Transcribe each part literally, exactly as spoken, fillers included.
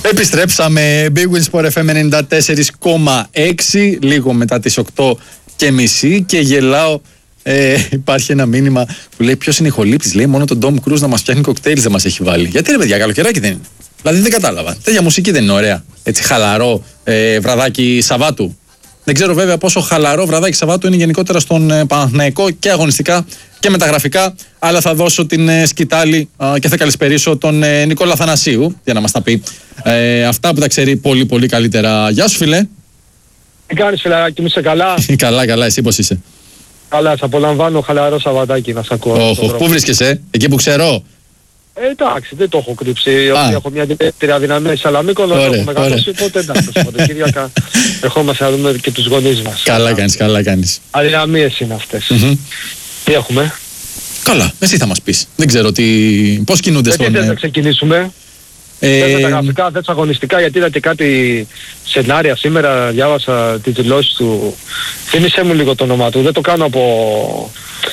Επιστρέψαμε. Big Win Sport εφ εμ ενενήντα τέσσερα κόμμα έξι, λίγο μετά τις οκτώ και μισή, και γελάω. Ε, υπάρχει ένα μήνυμα που λέει: ποιος είναι ηχολήπτης? Λέει: μόνο τον Tom Cruise να μας φτιάχνει κοκτέιλ δεν μας έχει βάλει. Γιατί ρε παιδιά, καλοκαιράκι δεν είναι? Δηλαδή δεν κατάλαβα. Τέτοια μουσική δεν είναι ωραία? Έτσι χαλαρό ε, βραδάκι Σαββάτου. Δεν ξέρω βέβαια πόσο χαλαρό βραδάκι Σαββάτου είναι γενικότερα στον ε, Παναθηναϊκό και αγωνιστικά και μεταγραφικά. Αλλά θα δώσω την ε, σκητάλη ε, και θα καλησπερίσω τον ε, Νικόλα Θανασίου για να μας τα πει ε, αυτά που τα ξέρει πολύ πολύ καλύτερα. Γεια σου φίλε. Τι κάνεις φιλαράκι μου, είσαι καλά? Καλά, καλά, εσύ πώς είσαι? Καλά, σε απολαμβάνω χαλαρό Σαββατάκι να σ' ακούω. Oh, πού βρίσκεσαι? Εκεί που ξέρω? Ε, εντάξει, δεν το έχω κρύψει. Ah. Έχω μια ιδιαίτερη αδυναμία Σαλαμίκο, δεν έχω μεγαλώσει, οπότε εντάξει, Σαββατοκύριακα ερχόμαστε να δούμε και τους γονείς μας. Καλά κάνεις, καλά κάνεις. Αδυναμίες είναι αυτές. Mm-hmm. Τι έχουμε? Καλά, εσύ θα μας πεις. Δεν ξέρω τι... πώς κινούνται στον... Γιατί δεν θα ξεκινήσουμε? Ε... Δεν τα γραφικά, δεν αγωνιστικά, γιατί είδα και κάτι σενάρια σήμερα, διάβασα τις δηλώσεις του. Θύμισέ μου λίγο το όνομα του, δεν το κάνω από...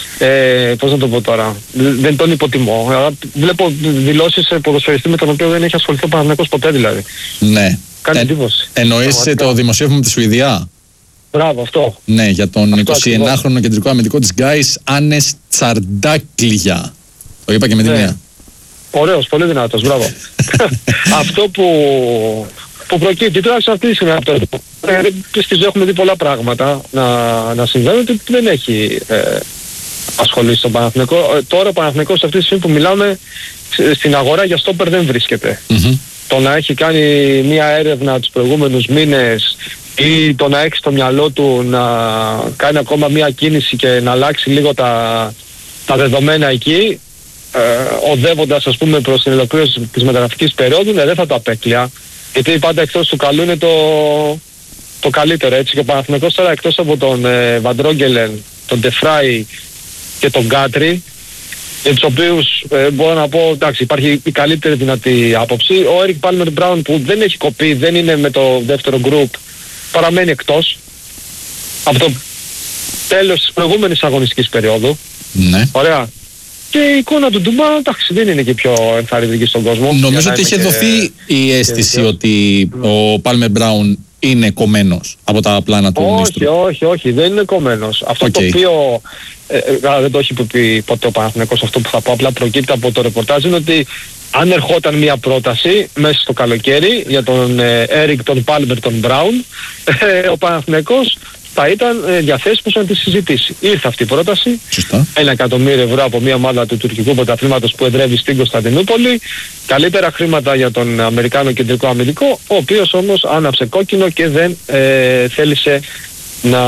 Ε, πώς να το πω τώρα, δεν τον υποτιμώ. Βλέπω δηλώσεις σε ποδοσφαιριστή με τον οποίο δεν έχει ασχοληθεί ο Παναθηναϊκός ποτέ δηλαδή. Ναι. Κάνει ε, εντύπωση. Εννοείς το δημοσίευμα με τη Σουηδία? Μπράβο, αυτό. Ναι, για τον εικοσιενάχρονο κεντρικό αμυντικό της Γκάις, Άνες Τσαρντάκλια. Το είπα και με τη μία. Ωραίος, πολύ δυνατός, μπράβο. Αυτό που, που προκύπτει, τουλάχιστον αυτή τη στιγμή από το πιστεύω, έχουμε δει πολλά πράγματα να, να συμβαίνουν, ότι δεν έχει ε, ασχολήσει στον Παναθηναϊκό. Ε, τώρα ο Παναθηναϊκός αυτή τη στιγμή που μιλάμε στην αγορά για στόπερ δεν βρίσκεται. Mm-hmm. Το να έχει κάνει μια έρευνα τους προηγούμενους μήνες ή το να έχει στο μυαλό του να κάνει ακόμα μια κίνηση και να αλλάξει λίγο τα, τα δεδομένα εκεί, ε, οδεύοντας ας πούμε προς την ολοκλήρωση της μεταγραφικής περίοδου, ναι, δεν θα το απέκλεια, γιατί πάντα εκτός του καλού είναι το, το καλύτερο, έτσι. Και ο Παναθηναϊκός τώρα εκτός από τον ε, Βαντρόγγελεν, τον Ντεφράι και τον Γκάτρι, για τους οποίους ε, μπορώ να πω, εντάξει, υπάρχει η καλύτερη δυνατή άποψη. Ο Έρικ Πάλμερ Μπράουν που δεν έχει κοπεί, δεν είναι με το δεύτερο γκρουπ, παραμένει εκτός από το τέλος της προηγούμενης αγωνιστικής περίοδου. Ναι. Ωραία. Και η εικόνα του Ντουμπά, εντάξει, δεν είναι και πιο ενθαρρυντική στον κόσμο. Νομίζω ότι είχε και... δοθεί η αίσθηση και... ότι ο Πάλμερ Μπράουν είναι κομμένος από τα πλάνα του όχι, όχι, όχι, όχι, δεν είναι κομμένος. Αυτό okay. το οποίο ε, ε, δεν το έχει πει ποτέ ο Παναθηναϊκός, αυτό που θα πω, απλά προκύπτει από το ρεπορτάζ, είναι ότι αν ερχόταν μια πρόταση μέσα στο καλοκαίρι για τον Έρικ, ε, τον Πάλμερ, τον Μπράουν, ε, ο Παναθηναϊκός θα ήταν ε, διαθέσιμος να τη συζητήσει. Ήρθε αυτή η πρόταση, Σωστά. ένα εκατομμύριο ευρώ από μια ομάδα του τουρκικού πρωταθλήματος που εδρεύει στην Κωνσταντινούπολη, καλύτερα χρήματα για τον Αμερικάνο κεντρικό αμυντικό, ο οποίος όμως άναψε κόκκινο και δεν ε, θέλησε να,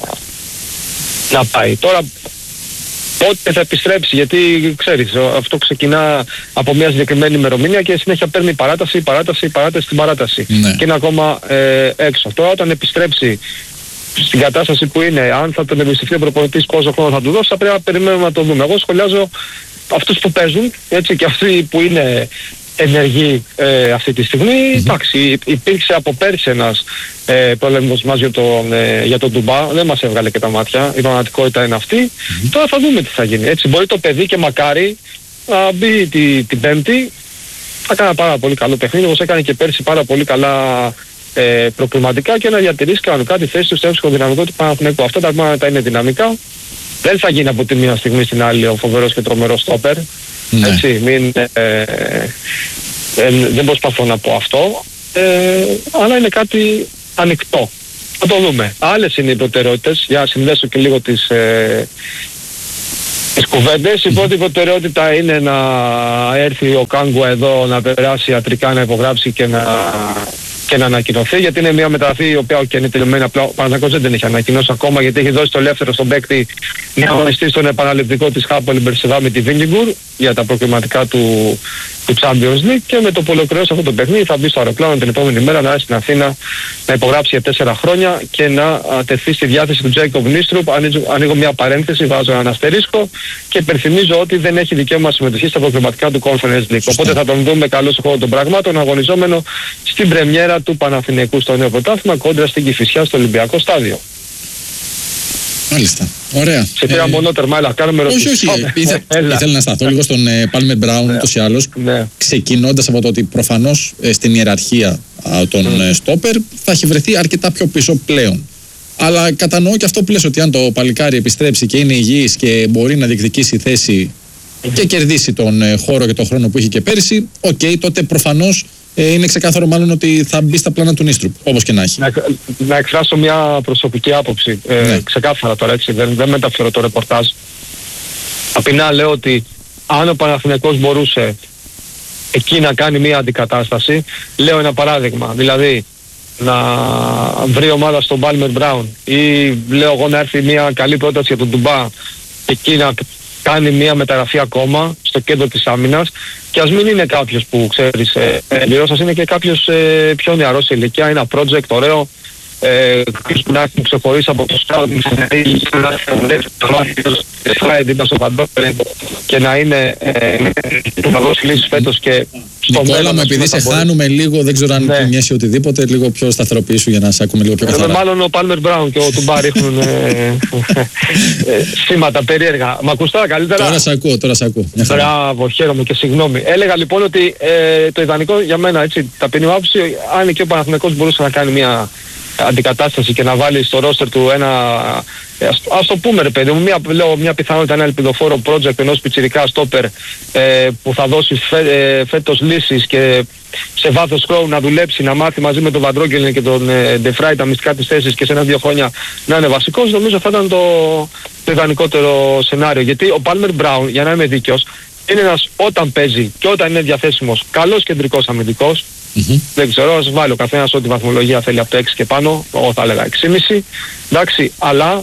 να πάει. Τώρα πότε θα επιστρέψει, γιατί ξέρεις, αυτό ξεκινά από μια συγκεκριμένη ημερομηνία και συνέχεια παίρνει παράταση, παράταση, παράταση στην παράταση. Ναι. Και είναι ακόμα ε, έξω. Τώρα όταν επιστρέψει στην κατάσταση που είναι, αν θα τον εμπιστευτεί ο προπονητής, πόσο χρόνο θα του δώσει, θα πρέπει να περιμένουμε να το δούμε. Εγώ σχολιάζω αυτούς που παίζουν, έτσι, και αυτοί που είναι ενεργοί ε, αυτή τη στιγμή. Mm-hmm. Εντάξει, υπήρξε από πέρσι ένας ε, πρόλεμος μας για τον, ε, για τον Ντουμπά, δεν μας έβγαλε και τα μάτια, η πραγματικότητα είναι αυτή. Mm-hmm. Τώρα θα δούμε τι θα γίνει. Έτσι, μπορεί το παιδί και μακάρι να μπει τη, την Πέμπτη, θα κάνει πάρα πολύ καλό παιχνίδι, όπως έκανε και πέρσι πάρα πολύ καλά Ε, προκριματικά, και να διατηρήσει κανονικά τη θέση του στο έμψυχο δυναμικό του Παναθηναϊκού. Αυτά τα πράγματα είναι δυναμικά. Δεν θα γίνει από τη μία στιγμή στην άλλη ο φοβερός και τρομερός στόπερ. Ναι. Έτσι, μην, ε, ε, ε, δεν προσπαθώ να πω αυτό. Ε, αλλά είναι κάτι ανοιχτό. Θα το δούμε. Άλλες είναι οι προτεραιότητες. Για να συνδέσω και λίγο τις, ε, τις κουβέντες. Η πρώτη προτεραιότητα είναι να έρθει ο Κάγκουα εδώ να περάσει ιατρικά, να υπογράψει και να... και να ανακοινωθεί, γιατί είναι μια μεταγραφή η οποία και είναι τελειωμένη. Απλά ο Παναθηναϊκός δεν την έχει ανακοινώσει ακόμα, γιατί έχει δώσει το ελεύθερο στον παίκτη να αγωνιστεί στον επαναληπτικό της Χάπολη Μπερσεβά με τη Βίνιγκουρ για τα προκριματικά του, του Champions League, και με το που ολοκληρώσει αυτό το παιχνίδι θα μπει στο αεροπλάνο την επόμενη μέρα να έρθει στην Αθήνα να υπογράψει για τέσσερα χρόνια και να τεθεί στη διάθεση του Τζέικοβ Νίστρουπ. Ανοίγω, ανοίγω μια παρένθεση, βάζω έναν αστερίσκο και υπενθυμίζω ότι δεν έχει δικαίωμα συμμετοχή στα προκριματικά του Conference League. Οπότε θα τον δούμε καλό στο χώρο των πραγμάτων, αγωνιζόμενο στην πρεμιέρα του Παναθηναϊκού στο νέο πρωτάθλημα κόντρα στην Κηφισιά στο Ολυμπιακό στάδιο. Μάλιστα. Ωραία. Σε πήρα ε... μόνο τερμά, έλα, κάνουμε ρωτήσεις. Όχι, όχι. Ήθε... ήθελα να σταθώ λίγο στον ε, Palmer Brown ναι. ούτως ή άλλως. Ναι. Ξεκινώντας από το ότι προφανώς ε, στην ιεραρχία ε, των mm. στόπερ θα έχει βρεθεί αρκετά πιο πίσω πλέον. Αλλά κατανοώ και αυτό που λες, ότι αν το παλικάρι επιστρέψει και είναι υγιής και μπορεί να διεκδικήσει θέση mm-hmm. και κερδίσει τον ε, χώρο και τον χρόνο που είχε και πέρυσι, οκ, okay, τότε προφανώς ε, είναι ξεκάθαρο μάλλον ότι θα μπει στα πλάνα του Νίστρουπ, όπως και να έχει. Να, να εκφράσω μια προσωπική άποψη, ε, ναι. ξεκάθαρα τώρα, έτσι, δεν, δεν μεταφέρω το ρεπορτάζ. Απεινά λέω ότι αν ο Παναθηναϊκός μπορούσε εκεί να κάνει μια αντικατάσταση, λέω ένα παράδειγμα, δηλαδή να βρει ομάδα στον Palmer Brown ή λέω εγώ να έρθει μια καλή πρόταση για τον Ντουμπά εκεί να κάνει μια μεταγραφή ακόμα στο κέντρο της άμυνας, και ας μην είναι κάποιος που ξέρεις ε, ε, σας είναι και κάποιος ε, πιο νεαρός σε ηλικία, ένα project ωραίο, ε, κάποιος που να έχει ξεχωρίσει από το σκάουτινγκ και να είναι που θα δώσει λύσεις φέτος και στο μέλλον. Νικόλα μου, επειδή σε χάνουμε λίγο, δεν ξέρω αν ναι. κουνιέσαι οτιδήποτε, λίγο πιο σταθεροποιήσου για να σε ακούμε λίγο πιο καθαρά. Μάλλον ο Palmer Brown και ο Τουμπά ρίχνουν σήματα περίεργα. Μ' ακούς τώρα καλύτερα? Τώρα σε ακούω, τώρα σε ακούω. Μπράβο, χαίρομαι και συγγνώμη. Έλεγα λοιπόν ότι ε, το ιδανικό για μένα, έτσι, ταπεινή μου άποψη, αν και ο Παναθηναϊκός μπορούσε να κάνει μια αντικατάσταση και να βάλει στο ρόστερ του ένα, ας, ας το πούμε ρε παιδί μου, μια, λέω, μια πιθανότητα, ένα ελπιδοφόρο project ενός πιτσιρικά στόπερ ε, που θα δώσει φέ, ε, φέτος λύσεις και σε βάθος χρόνου να δουλέψει, να μάθει μαζί με τον Βαντρόγκελεν και τον Ντεφράι τα μυστικά της θέσης και σε ένα-δύο χρόνια να είναι βασικός, νομίζω θα ήταν το, το ιδανικότερο σενάριο. Γιατί ο Palmer Brown, για να είμαι δίκαιος, είναι ένας όταν παίζει και όταν είναι διαθέσιμος καλός κεντρικός αμυντικός. Mm-hmm. Δεν ξέρω, ας βάλει ο καθένας ό,τι βαθμολογία θέλει από το έξι και πάνω, εγώ θα έλεγα έξι κόμμα πέντε, εντάξει, αλλά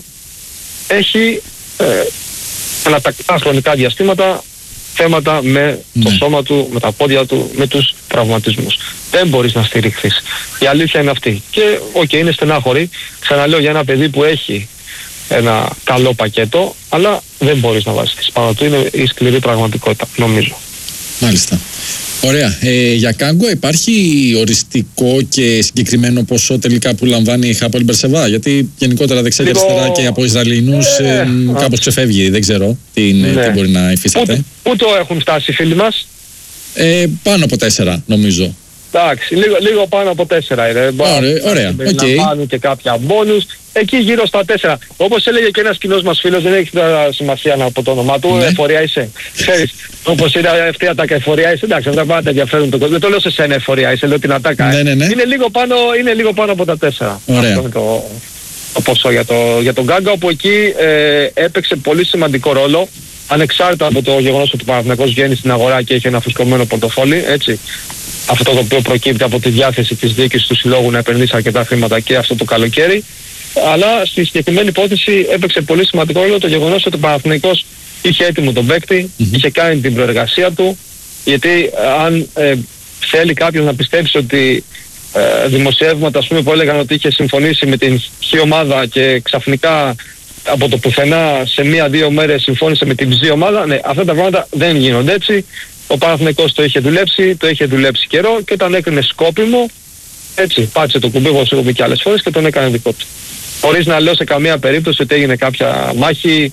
έχει ε, ανατακτά χρονικά διαστήματα θέματα με mm. το σώμα του, με τα πόδια του, με τους τραυματισμούς. Δεν μπορείς να στηριχθείς. Η αλήθεια είναι αυτή. Και οκ, okay, είναι στενάχωρη. Ξαναλέω, για ένα παιδί που έχει ένα καλό πακέτο, αλλά δεν μπορείς να βάζεις πάνω του. Είναι η σκληρή πραγματικότητα, νομίζω. Μάλιστα. Ωραία. Ε, για Κάγκο υπάρχει οριστικό και συγκεκριμένο ποσό τελικά που λαμβάνει η Χάπολ Μπερσεβά? Γιατί γενικότερα δεξιά και αριστερά και από Ισραηλινούς ε, ε, κάπως ξεφεύγει. Δεν ξέρω τι, είναι, ναι. τι μπορεί να υφίσταται. Πού το έχουν φτάσει οι φίλοι μας? Ε, πάνω από τέσσερα νομίζω. Εντάξει, λίγο, λίγο πάνω από τέσσερα είναι. Ωραία, ωραία. Okay. Να πάρουν και κάποια μπόνους. Εκεί γύρω στα τέσσερα. Όπως έλεγε και ένας κοινός μας φίλος, δεν έχει σημασία να πω το όνομά του, ναι. Εφορία είσαι. Ξέρεις, όπως είναι αυτή ατάκα εφορία είσαι, εντάξει, αυτά πάντα ενδιαφέρουν τον κόσμο. Δεν το λέω σε σένα εφορία είσαι, λέω την ατάκα. Ναι, ναι, ναι. Είναι, λίγο πάνω, είναι λίγο πάνω από τα τέσσερα. Ωραία. Αυτό είναι το, το ποσό για, το, για τον Γκάγκα, όπου εκεί ε, έπαιξε πολύ σημαντικό ρόλο. Ανεξάρτητα από το γεγονός ότι ο Παναθηναϊκός βγαίνει στην αγορά και έχει ένα φουσκωμένο πορτοφόλι, έτσι. Αυτό το οποίο προκύπτει από τη διάθεση της διοίκησης του συλλόγου να επενδύσει αρκετά χρήματα και αυτό το καλοκαίρι. Αλλά στη συγκεκριμένη υπόθεση έπαιξε πολύ σημαντικό ρόλο το γεγονός ότι ο Παναθηναϊκός είχε έτοιμο τον παίκτη, mm-hmm. είχε κάνει την προεργασία του, γιατί αν ε, θέλει κάποιος να πιστέψει ότι ε, δημοσιεύματα, ας πούμε, που έλεγαν ότι είχε συμφωνήσει με την χ ομάδα και ξαφνικά από το πουθενά σε μία-δύο μέρες συμφώνησε με την ψ ομάδα, ναι, αυτά τα πράγματα δεν γίνονται έτσι. Ο Παναθηναϊκός το είχε δουλέψει, το είχε δουλέψει καιρό και όταν έκρινε σκόπιμο, έτσι, πάτησε το κουμπί, όπως έχω πει και άλλες φορές, και τον έκανε δικό του. Χωρίς να λέω σε καμία περίπτωση ότι έγινε κάποια μάχη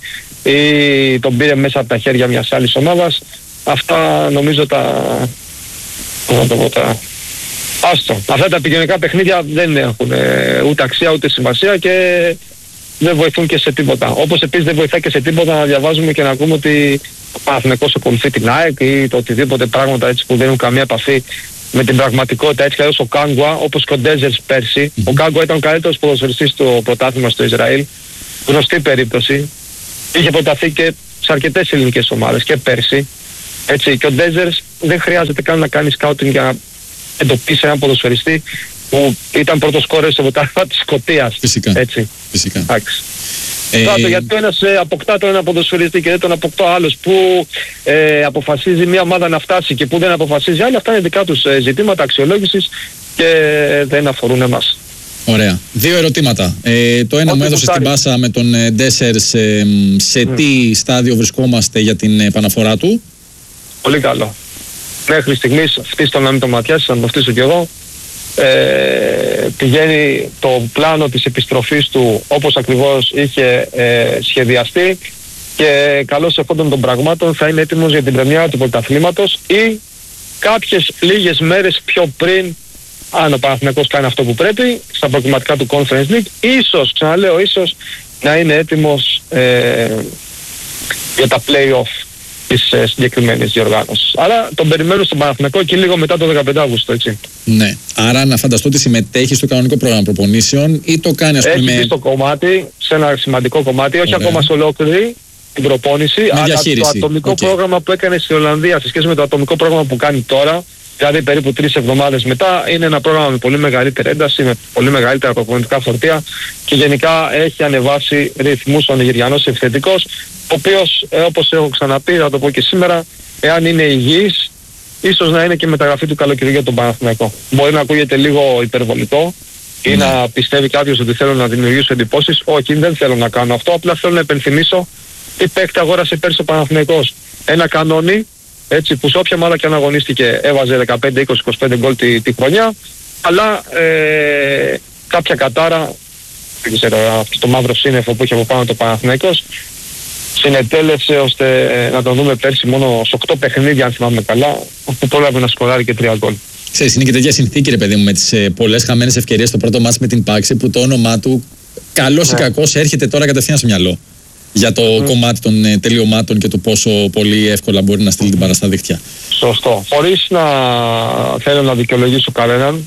ή τον πήρε μέσα από τα χέρια μιας άλλης ομάδας. Αυτά νομίζω τα... να το πω τα... Άστο. Αυτά τα επικοινωνικά παιχνίδια δεν έχουν ε, ούτε αξία ούτε σημασία και δεν βοηθούν και σε τίποτα. Όπως επίσης δεν βοηθάει και σε τίποτα να διαβάζουμε και να ακούμε ότι ο Παναθηναϊκός ακολουθεί την ΑΕΚ ή το οτιδήποτε πράγματα έτσι που δεν έχουν καμία επαφή με την πραγματικότητα. Έτσι καλώς ο Κάγκουα, όπως και ο Ντέζερς πέρσι. Mm-hmm. Ο Κάγκουα ήταν ο καλύτερος ποδοσφαιριστής στο πρωτάθλημα στο Ισραήλ. Γνωστή περίπτωση. Είχε προταθεί και σε αρκετές ελληνικές ομάδες και πέρσι. Έτσι, και ο Ντέζερς δεν χρειάζεται καν να κάνει σκάουτινγκ για να εντοπίσει έναν ποδοσφαιριστή που ήταν πρώτος σκόρερ στο πρωτάθλημα της Σκωτίας. Φυσικά. Έτσι. Φυσικά. Εντάξει. Ε... γιατί ο ένας ε, αποκτά τον ένα ποδοσφαιριστή και δεν τον αποκτά άλλος που ε, αποφασίζει μια ομάδα να φτάσει και που δεν αποφασίζει άλλη, αυτά είναι δικά τους ε, ζητήματα αξιολόγησης και ε, δεν αφορούν εμάς. Ωραία. Δύο ερωτήματα. Ε, το ένα Ό, μου έδωσε στην πάσα με τον ε, Ντέσερς ε, σε mm. τι στάδιο βρισκόμαστε για την επαναφορά του. Πολύ καλό. Μέχρι στιγμής φτύστο να μην το ματιάσεις, να το φτύσω κι εγώ. ε, πηγαίνει το πλάνο της επιστροφής του όπως ακριβώς είχε ε, σχεδιαστεί και καλώς εφόντων των πραγμάτων θα είναι έτοιμος για την πρεμιέρα του πρωταθλήματος ή κάποιες λίγες μέρες πιο πριν, αν ο Παναθηναϊκός κάνει αυτό που πρέπει στα προκριματικά του Conference League, ίσως, ξαναλέω ίσως, να είναι έτοιμος ε, για τα play-off της ε, συγκεκριμένης διοργάνωσης. Άρα τον περιμένω στον Παναθηναϊκό και λίγο μετά το δεκαπέντε Αυγούστου, έτσι. Ναι. Άρα να φανταστώ ότι συμμετέχει στο κανονικό πρόγραμμα προπονήσεων ή το κάνει, ας πούμε. Έχει μπει στο κομμάτι, σε ένα σημαντικό κομμάτι, όχι Ωραία. ακόμα σε ολόκληρη την προπόνηση, με αλλά διαχείριση. Το ατομικό okay. πρόγραμμα που έκανε στην Ολλανδία σε σχέση με το ατομικό πρόγραμμα που κάνει τώρα, δηλαδή περίπου τρεις εβδομάδες μετά, είναι ένα πρόγραμμα με πολύ μεγαλύτερη ένταση, με πολύ μεγαλύτερα προπονητικά φορτία και γενικά έχει ανεβάσει ρυθμούς ο Νιγηριανός επιθετικός, ο οποίος, ε, όπως έχω ξαναπεί, θα το πω και σήμερα, εάν είναι υγιής, ίσως να είναι και μεταγραφή του καλοκαιριού για τον Παναθηναϊκό. Μπορεί να ακούγεται λίγο υπερβολικό ή mm. να πιστεύει κάποιος ότι θέλω να δημιουργήσω εντυπώσεις. Όχι, δεν θέλω να κάνω αυτό. Απλά θέλω να επενθυμίσω τι παίκτη αγόρασε πέρσι ο Παναθηναϊκός. Ένα κανόνι, έτσι, που σε όποια μάδα και αν αγωνίστηκε έβαζε δεκαπέντε, είκοσι, είκοσι πέντε γκολ τη, τη χρονιά, αλλά ε, κάποια κατάρα, δεν ξέρω, αυτό το μαύρο σύννεφο που είχε από πάνω το Παναθηναϊκός, συνετέλεσε ώστε ε, να τον δούμε πέρσι μόνο σε οκτώ παιχνίδια, αν θυμάμαι καλά, όπου πρόλαβε να σκοράρει και τρία γκολ. Ξέρεις, είναι και τέτοια συνθήκη, ρε παιδί μου, με τις ε, πολλές χαμένες ευκαιρίες στο πρώτο μάτς με την Πάξη, που το όνομά του, καλός ή κακός, έρχεται τώρα κατευθείαν στο μυαλό. Για το mm. κομμάτι των ε, τελειωμάτων και το πόσο πολύ εύκολα μπορεί να στείλει mm. την μπάλα στα δίχτυα. Σωστό. Χωρίς να θέλω να δικαιολογήσω κανέναν,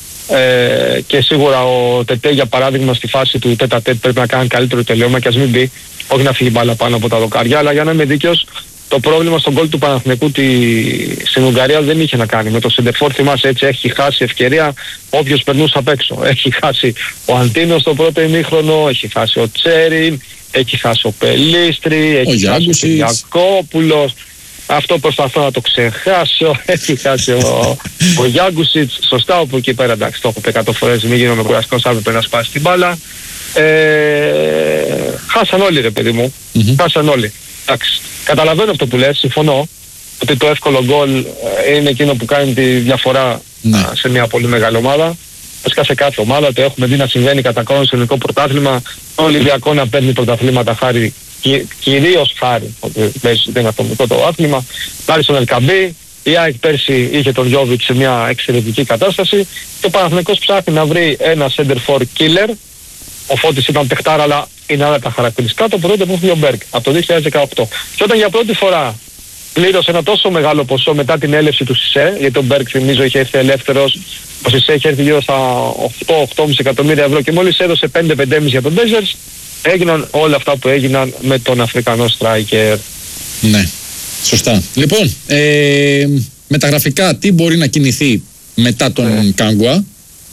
ε, και σίγουρα ο Τετέ για παράδειγμα στη φάση του τέτα τέτ πρέπει να κάνει καλύτερο τελειώμα και ας μην μπει, όχι να φύγει μπάλα πάνω από τα δοκάρια, αλλά για να είμαι δίκαιος, το πρόβλημα στον γκολ του Παναθηναϊκού τη... στην Ουγγαρία δεν είχε να κάνει με το σεντερφόρ. Θυμάσαι, έτσι, έχει χάσει ευκαιρία όποιος περνούσε απ' έξω. Έχει χάσει ο Αντίνος στο πρώτο ημίχρονο, έχει χάσει ο Τσέριν, έχει χάσει ο Πελίστρη, έχει χάσει ο Κυριακόπουλος. Αυτό προσπαθώ να το ξεχάσω. Έχει χάσει ο, ο Γιάγκουσιτς. Σωστά, όπου εκεί πέρα, εντάξει, το έχω πει εκατό φορές, μην γίνομαι κουραστικός, άπρεπε να σπάσει την μπάλα. Ε, χάσαν όλοι, ρε παιδί μου. Mm-hmm. Χάσαν όλοι. Εντάξει. Καταλαβαίνω αυτό που λες, συμφωνώ ότι το εύκολο γκολ είναι εκείνο που κάνει τη διαφορά mm. σε μια πολύ μεγάλη ομάδα. Βασικά σε κάθε ομάδα το έχουμε δει να συμβαίνει κατά κόρον στο ελληνικό πρωτάθλημα. Ο Ολυμπιακό να παίρνει πρωταθλήματα χάρη, κυ, κυρίως χάρη, ότι δεν είναι ατομικό το άθλημα, χάρη στον Ελκαμπή. Η ΑΕΚ πέρσι είχε τον Γιώβιτ σε μια εξαιρετική κατάσταση και ο Παναθηναϊκός ψάχνει να βρει ένα center for killer. Ο Φώτης ήταν παιχτάρα, αλλά είναι άλλα τα χαρακτηριστικά. Το πρώτο που είχε ο Μπέρκ από το δύο χιλιάδες δεκαοκτώ. Και όταν για πρώτη φορά πλήρωσε ένα τόσο μεγάλο ποσό μετά την έλευση του Σισε, γιατί ο Μπέρκ θυμίζω είχε έρθει ελεύθερος, ο Σισε είχε έρθει γύρω στα οκτώ με οκτώ κόμμα πέντε εκατομμύρια ευρώ και μόλις έδωσε πέντε με πέντε κόμμα πέντε για τον Ντέζερς, έγιναν όλα αυτά που έγιναν με τον Αφρικανό striker. Ναι, σωστά. Λοιπόν, ε, μεταγραφικά τι μπορεί να κινηθεί μετά τον ναι. Κάγκουα?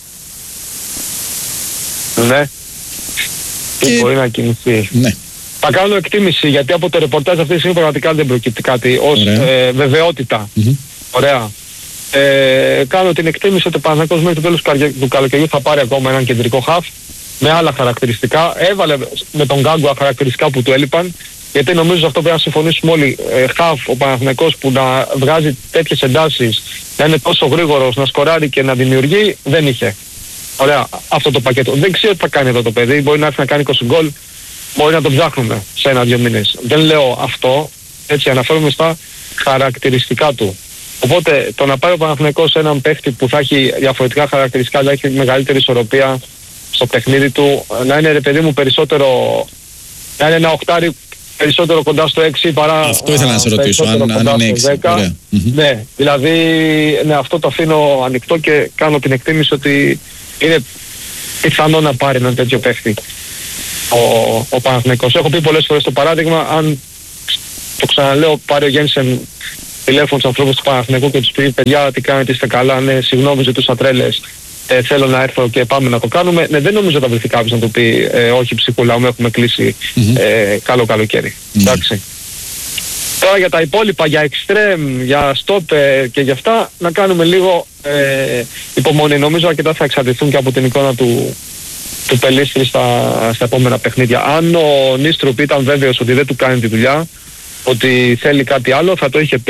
Ναι. Τι και... μπορεί να κινηθεί. Ναι. Θα κάνω εκτίμηση, γιατί από το ρεπορτάζ αυτή τη στιγμή πραγματικά δεν προκύπτει κάτι ως ε, βεβαιότητα. Mm-hmm. Ωραία. Ε, κάνω την εκτίμηση ότι ο Παναθηναϊκός μέχρι το τέλος του καλοκαιριού θα πάρει ακόμα έναν κεντρικό χαφ με άλλα χαρακτηριστικά. Έβαλε με τον Γκάγκουα χαρακτηριστικά που του έλειπαν, γιατί νομίζω σε αυτό πρέπει να συμφωνήσουμε όλοι. Ε, χαφ ο Παναθηναϊκός που να βγάζει τέτοιες εντάσεις, να είναι τόσο γρήγορος, να σκοράρει και να δημιουργεί, δεν είχε. Ωραία, αυτό το πακέτο. Δεν ξέρω τι θα κάνει εδώ το παιδί. Μπορεί να έρθει να κάνει είκοσι γκολ, μπορεί να το ψάχνουμε σε ένα-δύο μήνες. Δεν λέω αυτό, έτσι, αναφέρομαι στα χαρακτηριστικά του. Οπότε το να πάει ο Παναθηναϊκός σε έναν παίχτη που θα έχει διαφορετικά χαρακτηριστικά, αλλά έχει μεγαλύτερη ισορροπία στο παιχνίδι του, να είναι, ρε παιδί μου, περισσότερο, να είναι ένα οχτάρι περισσότερο κοντά στο έξι παρά. Αυτό ήθελα να σε ρωτήσω, αν, αν είναι έξι. Ναι, δηλαδή, ναι, αυτό το αφήνω ανοιχτό και κάνω την εκτίμηση ότι είναι πιθανό να πάρει έναν τέτοιο παίχτη ο, ο Παναθηναϊκός. Έχω πει πολλές φορές το παράδειγμα, αν το ξαναλέω, πάρει ο Γένσεν τηλέφωνο στους ανθρώπους του Παναθηναϊκού και τους πει παιδιά τι κάνετε, είστε καλά, ναι, συγγνώμη, ζητούσα τρέλες, ε, θέλω να έρθω και πάμε να το κάνουμε. Ναι, δεν νομίζω ότι θα βρεθεί κάποιος να του πει ε, όχι ψυχούλα μου, έχουμε κλείσει mm-hmm. ε, καλό καλοκαίρι. Mm-hmm. Εντάξει. Τώρα για τα υπόλοιπα, για extreme, για stopper και για αυτά, να κάνουμε λίγο ε, υπομονή. Νομίζω αρκετά θα εξαρτηθούν και από την εικόνα του, του Πελίστρη στα, στα επόμενα παιχνίδια. Αν ο Νίστρουπ ήταν βέβαιος ότι δεν του κάνει τη δουλειά, ότι θέλει κάτι άλλο, θα το είχε πει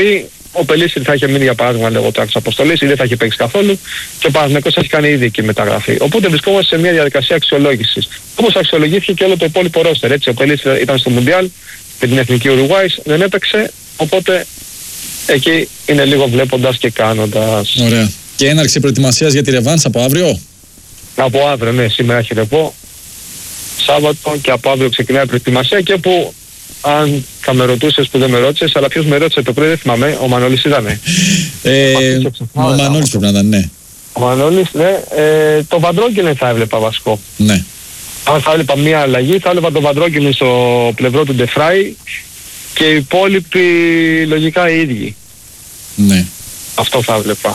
ο Πελίσσερ θα είχε μείνει για παράδειγμα λόγω τράκης αποστολής ή δεν θα είχε παίξει καθόλου και ο Παναθηναϊκός έχει κάνει ήδη εκεί μεταγραφή. Οπότε βρισκόμαστε σε μια διαδικασία αξιολόγησης. Όπως αξιολογήθηκε και όλο το υπόλοιπο ρόστερ. Έτσι, ο Πελίσσερ ήταν στο Μουντιάλ με την εθνική Ουρουγουάης, δεν έπαιξε, οπότε εκεί είναι λίγο βλέποντας και κάνοντας. Ωραία. Και έναρξη προετοιμασίας για τη ρεβάνς από αύριο. Από αύριο, ναι, σήμερα έχει ρεπό. Σάββατο και από αύριο ξεκινάει η προετοιμασία και που αν θα με ρωτούσες που δεν με ρώτησες, αλλά ποιος με ρώτησε το πρωί δεν θυμάμαι, ο Μανώλης ήτανε. Ε, ο Μανώλης πρέπει να ήταν, ναι. Ο Μανώλης, ναι. Ε, το Βαντρόγκελεν θα έβλεπα βασικό. Ναι. Αν θα έβλεπα μία αλλαγή, θα έβλεπα το Βαντρόγκελεν στο πλευρό του Ντεφράι και οι υπόλοιποι λογικά οι ίδιοι. Ναι. Αυτό θα έβλεπα.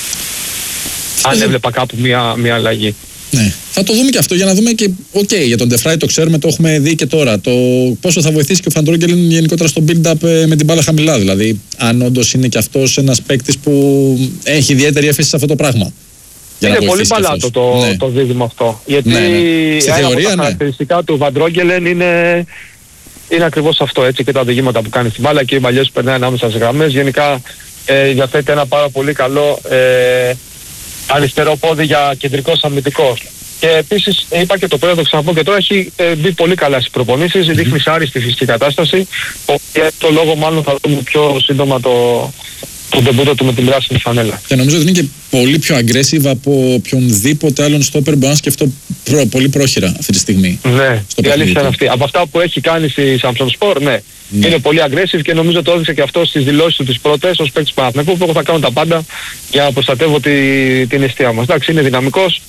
Αν δεν... έβλεπα κάπου μία, μία αλλαγή. Ναι. Θα το δούμε και αυτό για να δούμε και. Οκ, okay, για τον Ντεφράι το ξέρουμε, το έχουμε δει και τώρα. Το πόσο θα βοηθήσει και ο Βαντρόγκελεν γενικότερα στο build-up με την μπάλα χαμηλά. Δηλαδή, αν όντως είναι και αυτός ένας παίκτης που έχει ιδιαίτερη έφεση σε αυτό το πράγμα. Είναι πολύ παλάτο το, ναι. το δίδυμο αυτό. Γιατί ναι, ναι. Στη ένα θεωρία, από τα ναι. χαρακτηριστικά του Βαντρόγκελεν είναι, είναι ακριβώς αυτό. Έτσι, και τα οδηγήματα που κάνει στην μπάλα και οι παλιές που περνάει ανάμεσα στις γραμμές. Γενικά ε, διαθέτει ένα πάρα πολύ καλό ε, αριστερό πόδι για κεντρικός αμυντικός. Και επίσης είπα και το πρωί, το ξαναπώ και τώρα, έχει ε, μπει πολύ καλά στις προπονήσεις, mm-hmm. δείχνει άριστη φυσική κατάσταση. Και το λόγο μάλλον θα δούμε πιο σύντομα το, το ντεμπούτο του με την πράσινη φανέλα. Και νομίζω ότι είναι και πολύ πιο aggressive από οποιονδήποτε άλλον στόπερ μπορώ να σκεφτώ προ, πολύ πρόχειρα αυτή τη στιγμή. Ναι, η αλήθεια είναι αυτή. Από αυτά που έχει κάνει στη Samsung Sport, ναι. Ναι. Είναι πολύ aggressive και νομίζω το έδειξε και αυτό στις δηλώσεις του τις πρώτες ως παίκτης Παναθηναϊκού που εγώ θα κάνω τα πάντα για να προστατεύω τη, την αιστεία μας. Εντάξει, είναι δυναμικός,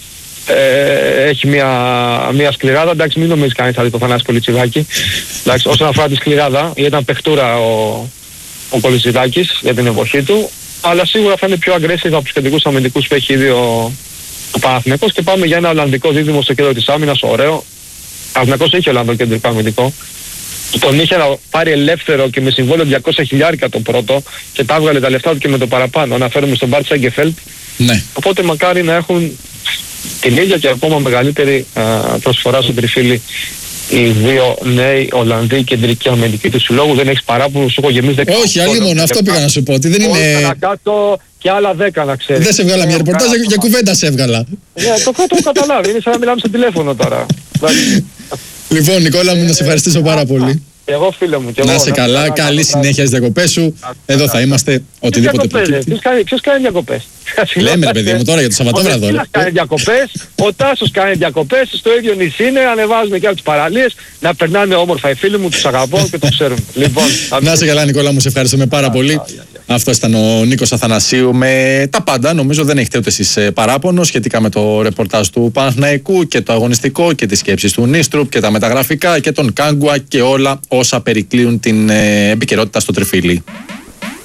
ε, έχει μια, μια σκληράδα, εντάξει μην νομίζεις κανείς θα δει το Θανάση Κολιτσιδάκη. Εντάξει, όσον αφορά τη σκληράδα, ήταν παιχτούρα ο, ο Κολιτσιδάκης για την εποχή του, αλλά σίγουρα θα είναι πιο aggressive από τους κεντρικούς αμυντικούς που έχει ήδη ο, ο Παναθηναϊκός και πάμε για ένα Ολλανδικό δίδυμο στο κέντρο της άμυνας, ωραίο. Ο Παναθηναϊκός έχει Ολλανδό κεντρικό αμυντικό. Τον είχε να πάρει ελεύθερο και με συμβόλαιο διακόσια χιλιάρικα το πρώτο και τα έβγαλε τα λεφτά του και με το παραπάνω. Αναφέρομαι στον Μπάρτ Σέγκεφελτ. Ναι. Οπότε μακάρι να έχουν την ίδια και ακόμα μεγαλύτερη α, προσφορά στον τριφύλι οι δύο νέοι Ολλανδοί κεντρικοί αμυντικοί του συλλόγου. Δεν έχεις παράπονο, σου έχω γεμίσει δέκα. Όχι, άλλη μόνο, αυτό πήγα να σου πω. Ότι δεν είναι. Να κάτω και άλλα δέκα να ξέρεις. Δεν σε έβγαλα μια ρεπορτάζ, για, για κουβέντα σε έβγαλα. Ναι, το κάτω το καταλάβει. Είναι σαν να μιλάμε στο τηλέφωνο τώρα. Λοιπόν, Νικόλα μου, να σε ευχαριστήσω πάρα πολύ. Και εγώ φίλε μου. Και να εγώ, είσαι καλά, καλά, καλή συνέχεια στις διακοπές σου. Εδώ θα είμαστε, οτιδήποτε προκύπτει. Ποιος κάνει διακοπές? Λέμε ρε παιδί μου τώρα για το Σαββατόβραδο. Ο κάνει διακοπές, ο Τάσος κάνει διακοπές, στο ίδιο νησί είναι, ανεβάζουν και από τις παραλίες, να περνάνε όμορφα οι φίλοι μου, τους αγαπώ και το ξέρουν. Λοιπόν, να είσαι καλά Νικόλα μου, σε ευχαριστούμε πάρα πολύ. Αυτό ήταν ο Νίκος Αθανασίου με τα πάντα. Νομίζω δεν έχετε ούτε εσείς παράπονο σχετικά με το ρεπορτάζ του Παναθηναϊκού και το αγωνιστικό και τις σκέψεις του Νίστρουπ και τα μεταγραφικά και τον Κάγκουα και όλα όσα περικλείουν την επικαιρότητα στο τριφύλι.